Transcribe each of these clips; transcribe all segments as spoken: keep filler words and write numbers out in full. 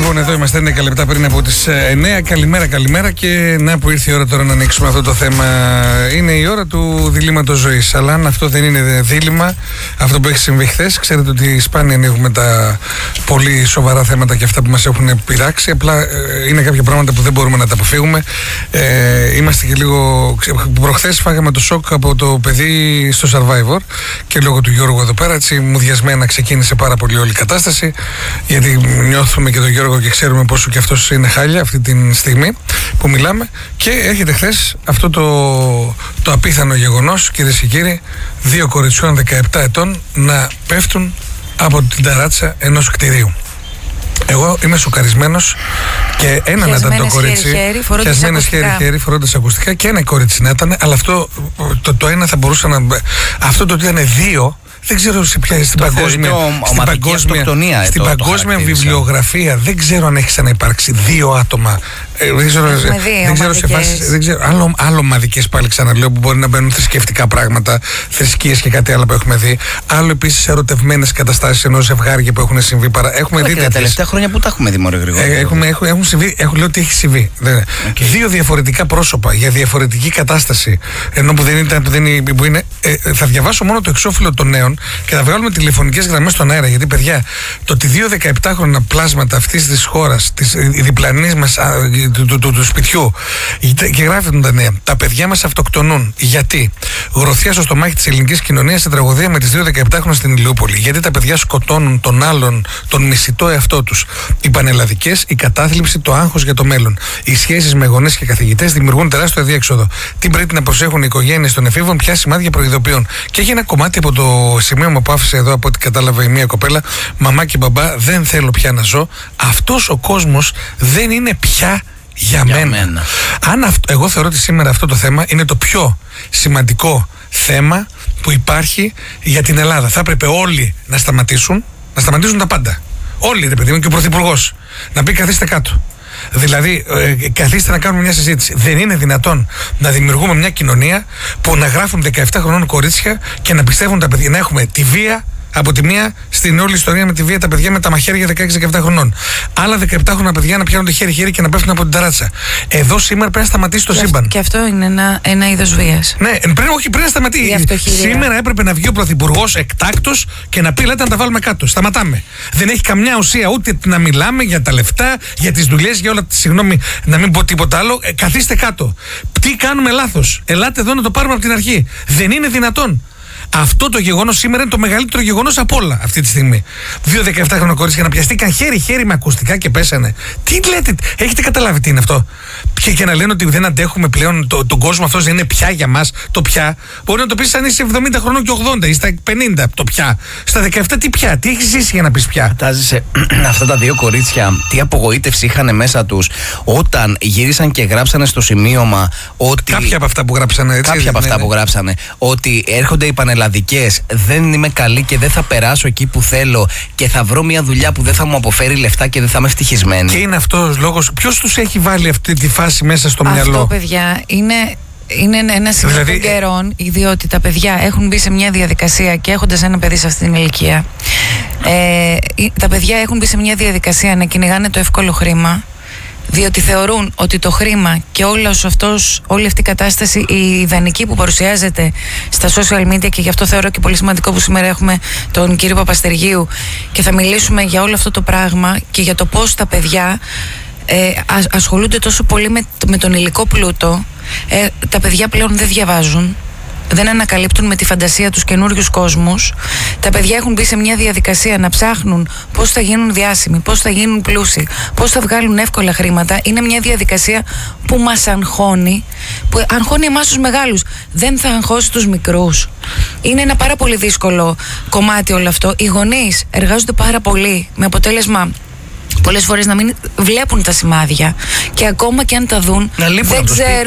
Λοιπόν, εδώ είμαστε εννέα λεπτά πριν από τις εννέα. Καλημέρα, καλημέρα. Και να που ήρθε η ώρα τώρα να ανοίξουμε αυτό το θέμα. Είναι η ώρα του διλήμματος ζωής. Αλλά αν αυτό δεν είναι δίλημμα, αυτό που έχει συμβεί χθες, ξέρετε ότι σπάνια ανοίγουμε τα πολύ σοβαρά θέματα και αυτά που μας έχουν πειράξει. Απλά ε, είναι κάποια πράγματα που δεν μπορούμε να τα αποφύγουμε. Ε, είμαστε και λίγο. Προχθές φάγαμε το σοκ από το παιδί στο Survivor και λόγω του Γιώργου εδώ πέρα. Έτσι, μουδιασμένα ξεκίνησε πάρα πολύ όλη η κατάσταση. Γιατί νιώθουμε και τον Γιώργο και ξέρουμε πόσο και αυτός είναι χάλια αυτή τη στιγμή που μιλάμε. Και έρχεται χθες αυτό το, το απίθανο γεγονός, κυρίες και κύριοι, δύο κοριτσιών δεκαεπτά ετών να πέφτουν από την ταράτσα ενός κτηρίου. Εγώ είμαι σοκαρισμένος και ένα να ήταν το κορίτσι. Πιασμένες χέρι-χέρι, φορώντας ακουστικά, και ένα κορίτσι να ήταν, αλλά αυτό το, το ένα θα μπορούσε να. Αυτό το ότι ήταν δύο. Δεν ξέρω σε ποια, στην παγκόσμια, στην παγκόσμια, στην παγκόσμια βιβλιογραφία δεν ξέρω αν έχει ξαναυπάρξει δύο άτομα. Ε, δεν ξέρω, δεν ξέρω σε φάσεις, δεν ξέρω, άλλο, άλλο ομαδικές πάλι ξαναλέω, που μπορεί να μπαίνουν θρησκευτικά πράγματα, θρησκείες και κάτι άλλο που έχουμε δει. Άλλο επίσης ερωτευμένες καταστάσεις ενός ζευγάρια που έχουν συμβεί. Παρα... Έχουμε δει τα τελευταία χρόνια που τα έχουμε δει, μωρέ Γρηγόρη. Ε, έχουμε, έχουν, έχουν συμβεί, έχω λέω ότι έχει συμβεί. Okay. Δύο διαφορετικά πρόσωπα για διαφορετική κατάσταση. Ενώ που δεν ήταν, που δεν είναι, που είναι ε, θα διαβάσω μόνο το εξώφυλλο των νέων και θα βγάλουμε τηλεφωνικές γραμμές στον αέρα. Γιατί, παιδιά, το ότι δύο δεκαεπτάχρονα πλάσματα αυτής της χώρας, της διπλανής μας, του, του, του, του σπιτιού, και γράφουν τα νέα, τα παιδιά μας αυτοκτονούν. Γιατί? Γροθιά στο στομάχι της ελληνικής κοινωνίας στην τραγωδία με τις δύο δεκαεπτάχρονα στην Ηλιούπολη. Γιατί τα παιδιά σκοτώνουν τον άλλον, τον μισητό εαυτό τους. Οι πανελλαδικές, η κατάθλιψη, το άγχος για το μέλλον. Οι σχέσεις με γονείς και καθηγητές δημιουργούν τεράστιο αδιέξοδο. Τι πρέπει να προσέχουν οι οικογένειες των εφήβων, ποια σημάδια προειδοποιούν. Και έχει ένα κομμάτι από το σημείωμα που άφησε εδώ, από ό,τι κατάλαβε η μία κοπέλα: μαμά και μπαμπά, δεν θέλω πια να ζω. Αυτός ο κόσμος δεν είναι πια για, για μένα. μένα. Αν αυτό, εγώ θεωρώ ότι σήμερα αυτό το θέμα είναι το πιο σημαντικό θέμα που υπάρχει για την Ελλάδα. Θα έπρεπε όλοι να σταματήσουν, να σταματήσουν τα πάντα. Όλοι, ρε παιδί μου, και ο Πρωθυπουργός να πει: καθίστε κάτω. Δηλαδή, ε, καθίστε να κάνουμε μια συζήτηση. Δεν είναι δυνατόν να δημιουργούμε μια κοινωνία που να γράφουν δεκαεπτά χρονών κορίτσια και να πιστεύουν τα παιδιά, να έχουμε τη βία από τη μία, στην όλη ιστορία με τη βία, τα παιδιά με τα μαχαίρια δεκαέξι δεκαεπτά χρονών. Άλλα δεκαεπτά χρόνια παιδιά να πιάνονται χέρι-χέρι και να πέφτουν από την ταράτσα. Εδώ σήμερα πρέπει να σταματήσει το και σύμπαν. Και αυτό είναι ένα, ένα είδος βίας. Ναι, πρέπει, όχι, πρέπει να σταματήσει. Σήμερα έπρεπε να βγει ο Πρωθυπουργός εκτάκτος και να πει: λέτε να τα βάλουμε κάτω. Σταματάμε. Δεν έχει καμιά ουσία ούτε να μιλάμε για τα λεφτά, για τις δουλειές, για όλα. Συγγνώμη, να μην πω τίποτα άλλο. Ε, καθίστε κάτω. Τι κάνουμε λάθος? Ελάτε εδώ να το πάρουμε από την αρχή. Δεν είναι δυνατόν. Αυτό το γεγονός σήμερα είναι το μεγαλύτερο γεγονός από όλα αυτή τη στιγμή. Δύο δεκαεπτάχρονα κορίτσια να πιαστήκαν χέρι-χέρι με ακουστικά και πέσανε. Τι λέτε, έχετε καταλάβει τι είναι αυτό? Και, και να λένε ότι δεν αντέχουμε πλέον το, τον κόσμο, αυτός δεν είναι πια για μας. Το πια μπορεί να το πεις αν είσαι εβδομήντα χρονών και ογδόντα ή στα πενήντα. Το πια. Στα δεκαεπτά τι πια, τι έχεις ζήσει για να πεις πια? Φαντάζεσαι αυτά τα δύο κορίτσια τι απογοήτευση είχαν μέσα τους όταν γύρισαν και γράψανε στο σημείωμα ότι. Κάποια από αυτά που γράψανε, έτσι. Κάποια από αυτά που γράψανε. Ότι έρχονται οι πανελλαδικές, δεν είμαι καλή και δεν θα περάσω εκεί που θέλω και θα βρω μια δουλειά που δεν θα μου αποφέρει λεφτά και δεν θα είμαι ευτυχισμένη. Και είναι αυτός λόγος. Ποιος τους έχει βάλει αυτή τη φάση μέσα στο αυτό, μυαλό? Αυτό, παιδιά, είναι. Είναι ένα σημείο δηλαδή, των καιρών, διότι τα παιδιά έχουν μπει σε μια διαδικασία και έχοντας ένα παιδί σε αυτή την ηλικία, ε, τα παιδιά έχουν μπει σε μια διαδικασία να κυνηγάνε το εύκολο χρήμα, διότι θεωρούν ότι το χρήμα και όλος αυτός, όλη αυτή η κατάσταση, η ιδανική που παρουσιάζεται στα social media, και γι' αυτό θεωρώ και πολύ σημαντικό που σήμερα έχουμε τον κύριο Παπαστεργίου και θα μιλήσουμε για όλο αυτό το πράγμα και για το πώς τα παιδιά ε, ασχολούνται τόσο πολύ με, με τον υλικό πλούτο. Ε, τα παιδιά πλέον δεν διαβάζουν, δεν ανακαλύπτουν με τη φαντασία τους καινούριους κόσμους. Τα παιδιά έχουν μπει σε μια διαδικασία να ψάχνουν πώς θα γίνουν διάσημοι, πώς θα γίνουν πλούσιοι, πώς θα βγάλουν εύκολα χρήματα. Είναι μια διαδικασία που μας αγχώνει, που αγχώνει εμάς τους μεγάλους. Δεν θα αγχώσει τους μικρούς. Είναι ένα πάρα πολύ δύσκολο κομμάτι όλο αυτό. Οι γονείς εργάζονται πάρα πολύ, με αποτέλεσμα πολλές φορές να μην βλέπουν τα σημάδια και ακόμα και αν τα δουν δεν ξέρουν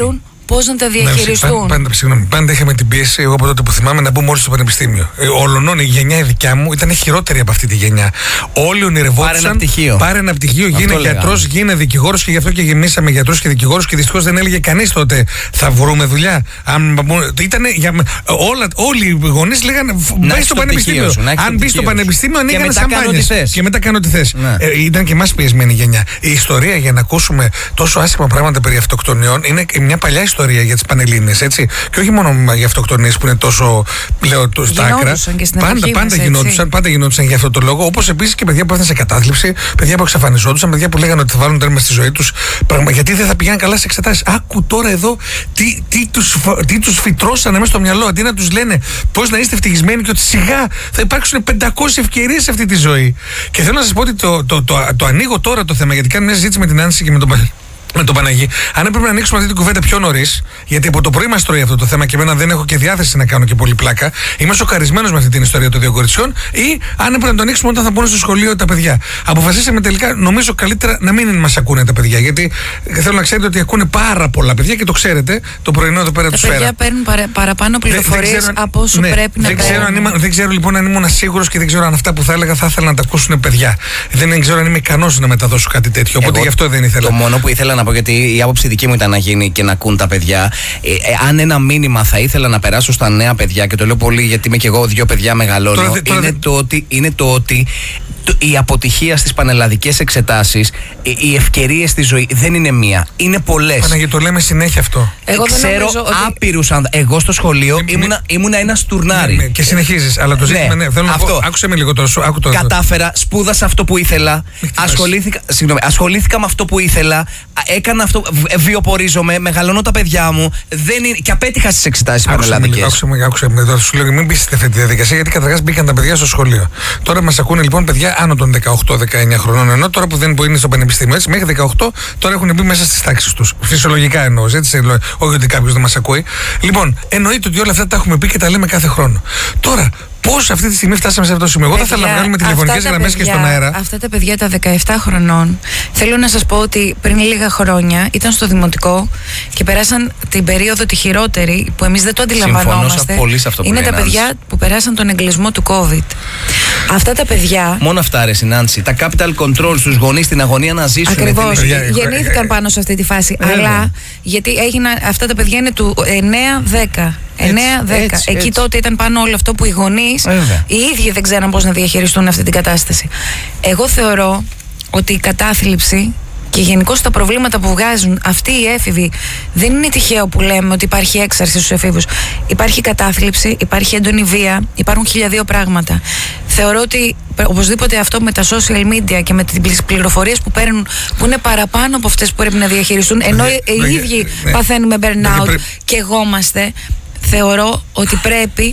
πώς να τα διαχειριστούν. Ναι, πάντα, συγγνώμη, πάντα είχαμε την πίεση, εγώ από τότε που θυμάμαι, να μπούμε όλοι στο πανεπιστήμιο. Ε, ολονών η γενιά η δικιά μου ήταν χειρότερη από αυτή τη γενιά. Όλοι ονειρευόντουσαν. Πάρε ένα πτυχίο. Πάρε ένα πτυχίο, γίνε γιατρός, γίνε δικηγόρος, και γι' αυτό και γεμίσαμε γιατρούς και δικηγόρους, και δυστυχώς δεν έλεγε κανείς τότε θα βρούμε δουλειά. Αν, ήτανε, για, όλα, όλοι οι γονείς λέγανε μπες στο πανεπιστήμιο. Σου, αν μπει στο πανεπιστήμιο, ανοίγανε σαμπάνιες. Και μετά κάνω τι θες. Ναι. Ε, ήταν και εμάς πιεσμένη γενιά. Η ιστορία για να ακούσουμε τόσο άσχημα πράγματα περί αυτοκτονιών είναι μια παλιά ιστορία για τις Πανελλήνιες, έτσι. Και όχι μόνο για αυτοκτονίες που είναι τόσο, λέω, το, στα άκρα. Πάντα, πάντα γινόντουσαν, πάντα γινόντουσαν για αυτό το λόγο. Όπως επίσης και παιδιά που έφτασαν σε κατάθλιψη, παιδιά που εξαφανιζόντουσαν, παιδιά που λέγανε ότι θα βάλουν τέρμα στη ζωή τους. Γιατί δεν θα πηγαίνουν καλά σε εξετάσεις. Άκου τώρα εδώ τι, τι τους, τι τους φυτρώσανε μέσα στο μυαλό. Αντί να τους λένε πώς να είστε ευτυχισμένοι και ότι σιγά θα υπάρξουν πεντακόσιες ευκαιρίες σε αυτή τη ζωή. Και θέλω να σας πω ότι το, το, το, το, το ανοίγω τώρα το θέμα, γιατί κάνω μια συζήτηση με την Άνση και με τον με τον Παναγί. Αν έπρεπε να ανοίξουμε αυτή την κουβέντα πιο νωρίς, γιατί από το πρωί μας τρώει αυτό το θέμα και εμένα δεν έχω και διάθεση να κάνω και πολύ πλάκα, είμαι σοκαρισμένος με αυτή την ιστορία των δύο κοριτσιών, ή αν έπρεπε να το ανοίξουμε όταν θα μπουν στο σχολείο τα παιδιά. Αποφασίσαμε τελικά, νομίζω καλύτερα να μην μας ακούνε τα παιδιά, γιατί θέλω να ξέρετε ότι ακούνε πάρα πολλά παιδιά και το ξέρετε, το πρωινό εδώ πέρα του σφαίρα. Τα παιδιά παίρνουν παρα, παραπάνω πληροφορίες από όσο ναι, πρέπει να παίρνουν. Δεν ξέρω λοιπόν αν ήμουν σίγουρος και δεν ξέρω αν αυτά που θα έλεγα θα ήθελα να τα ακούσουν παιδιά. Δεν ξέρω αν είμαι ικανός να μεταδώσω κάτι τέτοιο. Οπότε γι' αυτό δεν ήθελα. Το μόνο που ήθελα να πω, γιατί η άποψη δική μου ήταν να γίνει και να ακούν τα παιδιά. Ε, ε, αν ένα μήνυμα θα ήθελα να περάσω στα νέα παιδιά, και το λέω πολύ γιατί είμαι και εγώ δύο παιδιά μεγαλώνω, τώρα, τώρα, είναι, το ότι, είναι το ότι το, η αποτυχία στις πανελλαδικές εξετάσεις, οι, οι ευκαιρίες στη ζωή δεν είναι μία, είναι πολλές. Παναγία, το λέμε συνέχεια αυτό. Εγώ ξέρω ότι... άπειρους ανθρώπους. Εγώ στο σχολείο ε, ήμουνα, ήμουνα ένα στουρνάρι. Ναι, και συνεχίζεις, αλλά το ζήτημα ναι, ναι, θέλω αυτό. Να πω, άκουσε με λίγο τώρα. Άκου τώρα. Κατάφερα, σπούδασα αυτό που ήθελα, ασχολήθηκα, συγγνώμη, ασχολήθηκα με αυτό που ήθελα, έκανα αυτό, βιοπορίζομαι, μεγαλώνω τα παιδιά μου, δεν είναι, και απέτυχα στις εξετάσεις πανελλαδικές. Άκουσε με, άκουσε με, τώρα σου λέω μην πείσετε αυτή τη διαδικασία, γιατί καταρχάς μπήκαν τα παιδιά στο σχολείο. Τώρα μας ακούνε λοιπόν παιδιά άνω των δεκαοκτώ δεκαεννιά χρονών, ενώ τώρα που δεν είναι στο πανεπιστήμιο, έτσι, μέχρι δεκαοκτώ τώρα έχουν μπει μέσα στις τάξεις τους. Φυσιολογικά εννοώ, έτσι, όχι ότι κάποιος δεν μας ακούει. Λοιπόν, εννοείται ότι όλα αυτά τα έχουμε πει και τα λέμε κάθε χρόνο. Τώρα, πώς αυτή τη στιγμή φτάσαμε σε αυτό το σημείο? Εγώ θα ήθελα να βγάλουμε τηλεφωνικές γραμμές και στον αέρα. Αυτά τα παιδιά τα δεκαεπτά χρονών, θέλω να σας πω ότι πριν λίγα χρόνια ήταν στο δημοτικό και περάσαν την περίοδο τη χειρότερη που εμείς δεν το αντιλαμβανόμαστε. Πολύ σε αυτό που είναι τα παιδιά που περάσαν τον εγκλισμό του COVID. Αυτά τα παιδιά. Μόνο αυτά, ρε Νάνση. Τα capital control στους γονείς στην αγωνία να ζήσουν. Ακριβώς. Γεννήθηκαν πάνω σε αυτή τη φάση. Αλλά γιατί έγιναν, αυτά τα παιδιά είναι του εννέα δέκα. εννέα δέκα. Εκεί έτσι. Τότε ήταν πάνω όλο αυτό που οι γονείς οι ίδιοι δεν ξέραν πώς να διαχειριστούν αυτή την κατάσταση. Εγώ θεωρώ ότι η κατάθλιψη και γενικώς τα προβλήματα που βγάζουν αυτοί οι έφηβοι, δεν είναι τυχαίο που λέμε ότι υπάρχει έξαρση στους εφήβους. Υπάρχει κατάθλιψη, υπάρχει έντονη βία, υπάρχουν χίλια δύο πράγματα. Θεωρώ ότι οπωσδήποτε αυτό με τα social media και με τις πληροφορίες που παίρνουν, που είναι παραπάνω από αυτές που πρέπει να διαχειριστούν, ενώ ναι, οι ναι, ίδιοι ναι, παθαίνουμε burnout ναι, και εγώμαστε, θεωρώ ότι πρέπει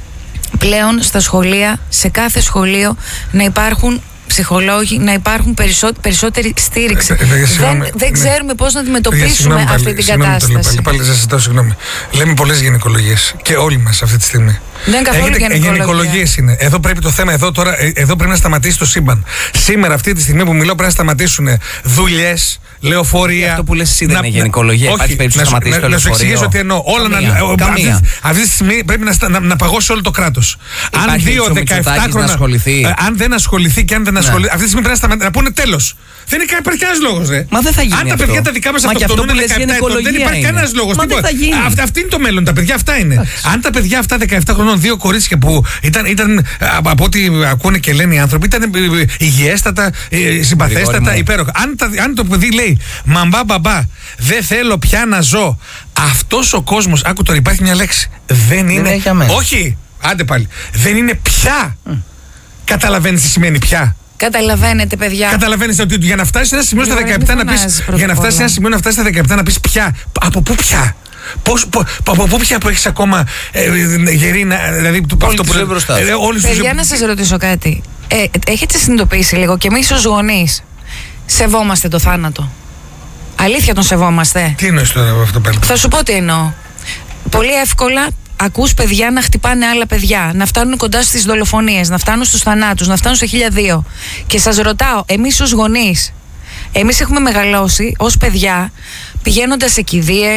πλέον στα σχολεία, σε κάθε σχολείο, να υπάρχουν ψυχολόγοι, να υπάρχουν περισσό, περισσότερη στήριξη. Ε, ε, ε, δεν δεν ναι. ξέρουμε πώς να αντιμετωπίσουμε αυτή πάλι, την κατάσταση. Πάλι, πάλι, πάλι σας ζητάω συγγνώμη. Λέμε πολλές γυναικολογίες και όλοι μας αυτή τη στιγμή. Δεν είναι καθόλου γυναικολογία. Γυναικολογίες είναι. Εδώ πρέπει το θέμα, εδώ τώρα, εδώ πρέπει να σταματήσει το σύμπαν. Σήμερα, αυτή τη στιγμή που μιλάω, πρέπει να σταματήσουν δουλειές, λεωφορεία. Αυτό που λες εσύ δεν είναι γυναικολογία. Υπάρχει περίπτωση να σταματήσει το λεωφορείο. Να σου εξηγήσω ότι εννοώ. Όλα να. Αυτή τη στιγμή πρέπει να παγώσει όλο το κράτος. Αν δύο δεκαεπτά χρόνια. Αν δεν ασχοληθεί και αν δεν ασχοληθεί. Αυτή τη στιγμή πρέπει να πούνε τέλος. Δεν υπάρχει κανένας λόγος, ρε. Μα δεν θα γίνει. Αν τα παιδιά τα δικά μας αυτοκτονούν δεκαεπτά ετών, δεν υπάρχει κανένας λόγος. Αυτή είναι το μέλλον. Τα παιδιά αυτά είναι. Αν τα παιδιά αυτά δεκαεπτά χρονών, δύο κορίτσια που ήταν, ήταν από ό,τι ακούνε και λένε οι άνθρωποι, ήταν υγιέστατα, συμπαθέστατα, υπέροχα. Αν, τα, αν το παιδί λέει μαμπά μπαμπά, δεν θέλω πια να ζω, αυτός ο κόσμος, άκου τώρα, υπάρχει μια λέξη. Δεν είναι. Όχι, άντε πάλι. Δεν είναι πια. Mm. Καταλαβαίνεις τι σημαίνει πια? Καταλαβαίνετε, παιδιά. Καταλαβαίνεις ότι για να φτάσει ένα σημείο στα δεκαεπτά να πεις. Για να φτάσει ένα σημείο να φτάσει στα δεκαεπτά να πεις πια. Από πού πια? Πώς, πο, από πού πια που έχεις ακόμα ε, γερή, δηλαδή αυτό που λέει μπροστά. Ε, παιδιά, να σας ρωτήσω κάτι. Ε, έχετε συνειδητοποιήσει λίγο και εμείς ως γονείς σεβόμαστε το θάνατο? Αλήθεια τον σεβόμαστε? Τι εννοείς τώρα αυτό πάλι? Θα σου πω τι εννοώ. Πολύ εύκολα ακούς παιδιά να χτυπάνε άλλα παιδιά, να φτάνουν κοντά στις δολοφονίες, να φτάνουν στους θανάτους, να φτάνουν σε χίλια δύο. Και σας ρωτάω, εμείς ως γονείς, εμείς έχουμε μεγαλώσει ως παιδιά πηγαίνοντας σε κηδείες,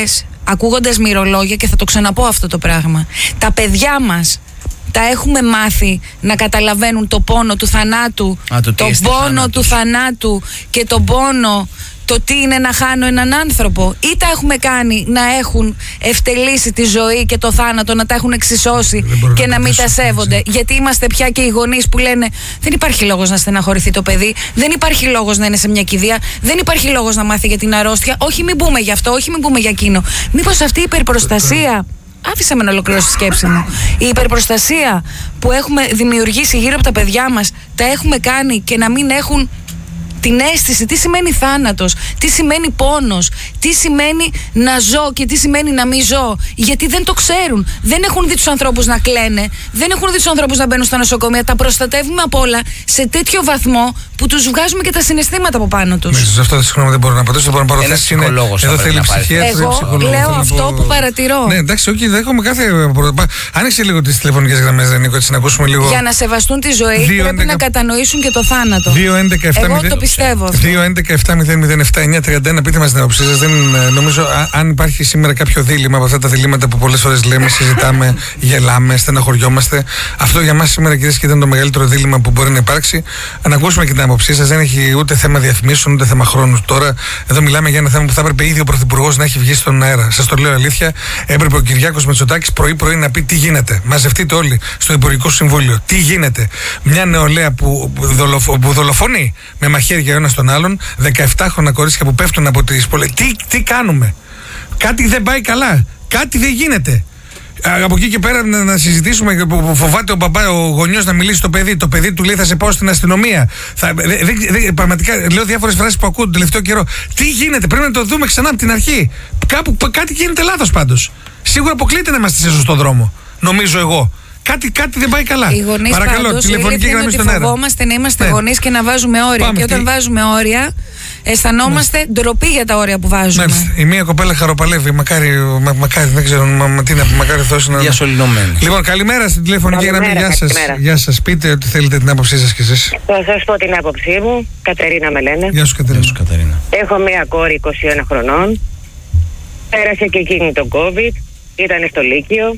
ακούγοντας μυρολόγια, και θα το ξαναπώ αυτό το πράγμα, τα παιδιά μας τα έχουμε μάθει να καταλαβαίνουν το πόνο του θανάτου, Α, το τον πόνο θάνατος. του θανάτου και τον πόνο, το τι είναι να χάνω έναν άνθρωπο, ή τα έχουμε κάνει να έχουν ευτελίσει τη ζωή και το θάνατο, να τα έχουν εξισώσει και να, να μην τα σέβονται. Έτσι. Γιατί είμαστε πια και οι γονείς που λένε δεν υπάρχει λόγος να στεναχωρηθεί το παιδί, δεν υπάρχει λόγος να είναι σε μια κηδεία, δεν υπάρχει λόγος να μάθει για την αρρώστια. Όχι, μην πούμε για αυτό, όχι, μην πούμε για εκείνο. Μήπως αυτή η υπερπροστασία. Άφησα με να ολοκληρώσω τη σκέψη μου. Η υπερπροστασία που έχουμε δημιουργήσει γύρω από τα παιδιά μας, τα έχουμε κάνει και να μην έχουν την αίσθηση τι σημαίνει θάνατος, τι σημαίνει πόνος, τι σημαίνει να ζω και τι σημαίνει να μην ζω. Γιατί δεν το ξέρουν. Δεν έχουν δει τους ανθρώπους να κλαίνε, δεν έχουν δει τους ανθρώπους να μπαίνουν στα νοσοκομεία. Τα προστατεύουμε απ' όλα σε τέτοιο βαθμό που τους βγάζουμε και τα συναισθήματα από πάνω τους. Ναι, σε αυτό συγγνώμη δεν μπορώ να απαντήσω. Δεν μπορώ να παραθέσει. Είναι εδώ θέλει ψυχίατρη. Εγώ λέω αυτό που παρατηρώ. Ναι, εντάξει, όχι, δεν έχουμε κάθε. Άνοιξε λίγο τις τηλεφωνικές γραμμές, Νίκο, έτσι να ακούσουμε λίγο. Για να σεβαστούν τη ζωή πρέπει να κατανοήσουν και το θάνατο. Εγώ το πιστεύω. δύο έντεκα επτά μηδέν μηδέν επτά εννιά τριάντα ένα, πείτε μας την άποψή σας. Δεν νομίζω, α, αν υπάρχει σήμερα κάποιο δίλημμα από αυτά τα διλήμματα που πολλές φορές λέμε, συζητάμε, γελάμε, στεναχωριόμαστε. Αυτό για μας σήμερα, κυρίες και ήταν το μεγαλύτερο δίλημμα που μπορεί να υπάρξει. Να ακούσουμε και την άποψή σας. Δεν έχει ούτε θέμα διαφημίσεων, ούτε θέμα χρόνου. Τώρα, εδώ μιλάμε για ένα θέμα που θα έπρεπε ήδη ο Πρωθυπουργός να έχει βγει στον αέρα. Σας το λέω αλήθεια. Έπρεπε ο Κυριάκος Μητσοτάκης πρωί-πρωί να πει τι γίνεται. Μαζευτείτε όλοι στο Υπουργικό Συμβούλιο. Τι γίνεται. Μια νεολαία που, δολοφο, που δολοφονεί με μαχαίρια ο ένας τον άλλον, δεκαεπτάχρονα κορίτσια που πέφτουν από τις πολεμικές. Τι, τι κάνουμε. Κάτι δεν πάει καλά. Κάτι δεν γίνεται. Από εκεί και πέρα να, να συζητήσουμε που φοβάται ο μπαμπά, ο γονιός να μιλήσει στο παιδί. Το παιδί του λέει θα σε πάω στην αστυνομία. Θα, δε, δε, δε, πραγματικά λέω διάφορες φράσεις που ακούω τον τελευταίο καιρό. Τι γίνεται, πρέπει να το δούμε ξανά από την αρχή. Κάπου κάτι γίνεται λάθος πάντως. Σίγουρα αποκλείται να είμαστε σε σωστό δρόμο. Νομίζω εγώ. Κάτι, κάτι δεν πάει καλά. Οι γονείς Παρακαλώ, πάντως, τηλεφωνική γραμμή στον αέρα. Φοβόμαστε να είμαστε ναι. γονείς και να βάζουμε όρια. Πάμε, και όταν τι... βάζουμε όρια, αισθανόμαστε ναι. ντροπή για τα όρια που βάζουμε. Μάλιστα. Η μία κοπέλα χαροπαλεύει. Μακάρι, μα, μακάρι δεν ξέρω μα, μα, τι να πει. Μακάρι αυτό να. Διασωληνωμένη. Λοιπόν, καλημέρα στην τηλεφωνική γραμμή. Γεια σας. Γεια σας. Πείτε ότι θέλετε την άποψή σας κι εσείς. Θα σας πω την άποψή μου. Κατερίνα με λένε. Γεια σου, Κατερίνα. Γεια σου, Κατερίνα. Έχω μία κόρη είκοσι ένα χρονών. Πέρασε και εκείνη τον COVID. Ήταν στο Λύκειο.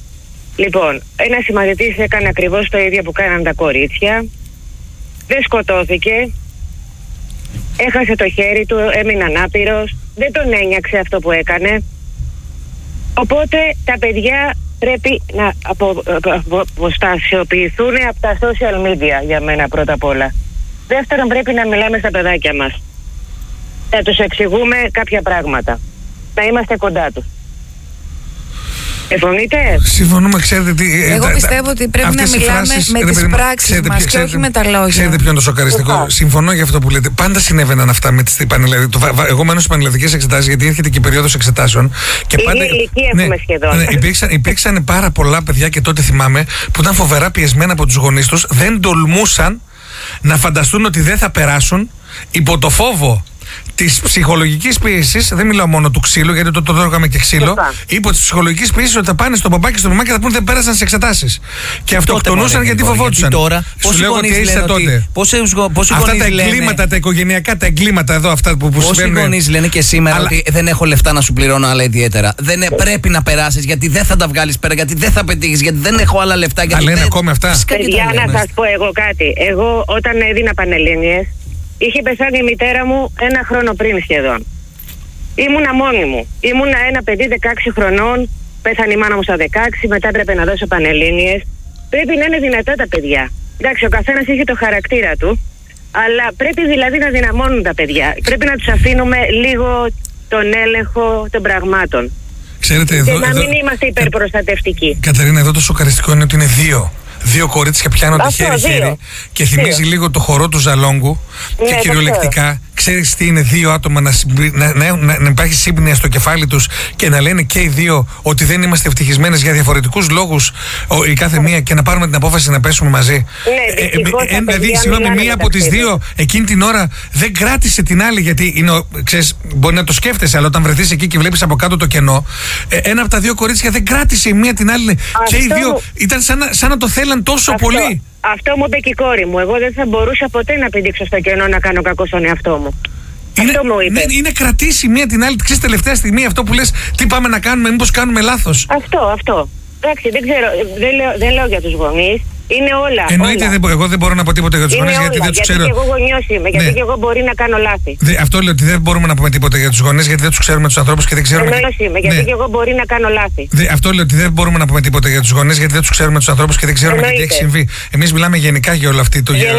Λοιπόν, ένας συμμαθητής έκανε ακριβώς το ίδιο που κάναν τα κορίτσια. Δεν σκοτώθηκε. Έχασε το χέρι του, έμεινε ανάπηρος. Δεν τον ένιαξε αυτό που έκανε. Οπότε τα παιδιά πρέπει να απο, απο, αποστασιοποιηθούν από τα social media για μένα πρώτα απ' όλα. Δεύτερον, πρέπει να μιλάμε στα παιδάκια μας. Να τους εξηγούμε κάποια πράγματα. Να είμαστε κοντά τους. Συμφωνείτε? Συμφωνούμε, ξέρετε τι. Εγώ τα, πιστεύω ότι πρέπει να μιλάμε φράσεις, με τις πράξεις μας και όχι με τα λόγια. Ξέρετε ποιο είναι το σοκαριστικό? Συμφωνώ για αυτό που λέτε. Πάντα συνέβαιναν αυτά με τις πανελλαδικές. Εγώ μένω στις πανελλαδικές εξετάσεις, γιατί έρχεται και η περίοδος εξετάσεων. Και η πάντα, ηλικία ναι, έχουμε σχεδόν. Ναι, υπήρξαν, υπήρξαν πάρα πολλά παιδιά και τότε θυμάμαι που ήταν φοβερά πιεσμένα από τους γονείς τους. Δεν τολμούσαν να φανταστούν ότι δεν θα περάσουν υπό το φόβο της ψυχολογικής πίεσης. Δεν μιλάω μόνο του ξύλου, γιατί το τρώγαμε και ξύλο. Υπό της ψυχολογικής πίεσης ότι θα πάνε στον παπά και στον μαμά και θα πούνε δεν πέρασαν στις εξετάσεις. Και αυτοκτονούσαν γιατί φοβόντουσαν. Τώρα, σου λέω ότι είστε τότε. Αυτά τα εγκλήματα, τα οικογενειακά, τα εγκλήματα εδώ, αυτά που, που συμβαίνουν. Πόσοι γονείς λένε και σήμερα αλλά... ότι δεν έχω λεφτά να σου πληρώνω άλλα ιδιαίτερα. Δεν πρέπει να περάσεις γιατί δεν θα τα βγάλεις πέρα, γιατί δεν θα πετύχεις, γιατί δεν έχω άλλα λεφτά. Αλλά λένε ακόμη αυτά. Παιδιά, να σας πω εγώ κάτι. Εγώ όταν έδινα Πανελλήνιες, είχε πεθάνει η μητέρα μου ένα χρόνο πριν σχεδόν. Ήμουνα μόνη μου. Ήμουνα ένα παιδί δεκαέξι χρονών. Πέθανε η μάνα μου στα δεκαέξι. Μετά έπρεπε να δώσω Πανελλήνιες. Πρέπει να είναι δυνατά τα παιδιά. Εντάξει, ο καθένας έχει το χαρακτήρα του. Αλλά πρέπει δηλαδή να δυναμώνουν τα παιδιά. Πρέπει να τους αφήνουμε λίγο τον έλεγχο των πραγμάτων. Ξέρετε, εδώ, και να εδώ, μην είμαστε υπερπροστατευτικοί. Κατερίνα, εδώ το σοκαριστικό είναι ότι είναι δύο. Δύο κορίτσια πιάνονται χέρι-χέρι και θυμίζει δύο. λίγο το χορό του Ζαλόγκου. Ναι, και κυριολεκτικά ξέρεις τι είναι δύο άτομα να, να, να, να, να υπάρχει σύμπνοια στο κεφάλι τους και να λένε και οι δύο ότι δεν είμαστε ευτυχισμένες για διαφορετικούς λόγους η κάθε μία και να πάρουμε την απόφαση να πέσουμε μαζί. Ναι, ε, ε, δηλαδή, συγγνώμη, μία από τις δύο εκείνη την ώρα δεν κράτησε την άλλη, γιατί είναι, ξέρεις, μπορεί να το σκέφτεσαι, αλλά όταν βρεθείς εκεί και βλέπεις από κάτω το κενό, ε, ένα από τα δύο κορίτσια δεν κράτησε η μία την άλλη. Αυτό και οι δύο ήταν σαν να, σαν να το θέλαν τόσο αυτό, πολύ. Αυτό μου είπε και η κόρη μου. Εγώ δεν θα μπορούσα ποτέ να πηδήξω στο κενό να κάνω κακό στον εαυτό μου. Είναι, αυτό μου είπε. Ναι, είναι κρατήσει μία την άλλη. Ξέρεις, τελευταία στιγμή αυτό που λες, τι πάμε να κάνουμε, μήπως κάνουμε λάθος. Αυτό, αυτό. Εντάξει, δεν ξέρω, δεν λέω, δεν λέω για τους γονείς. Είναι όλα. Εννοείται, όλα. Δεν, εγώ δεν μπορώ να πω τίποτα για τους γονείς, γιατί δεν τους ξέρω. Γιατί και εγώ γονιός είμαι, γιατί ναι. και εγώ μπορεί να κάνω λάθη. Δε, αυτό λέω ότι δεν μπορούμε να πούμε τίποτα για τους γονείς, γιατί δεν τους ξέρουμε τους ανθρώπους και δεν ξέρουμε. Γονιός είμαι, γιατί ναι. και εγώ μπορεί να κάνω λάθη. Δε, αυτό λέω ότι δεν μπορούμε να πούμε τίποτα για τους γονείς, γιατί δεν τους ξέρουμε τους ανθρώπους και δεν ξέρουμε και τι έχει συμβεί. Εμείς μιλάμε γενικά για όλο αυτή το.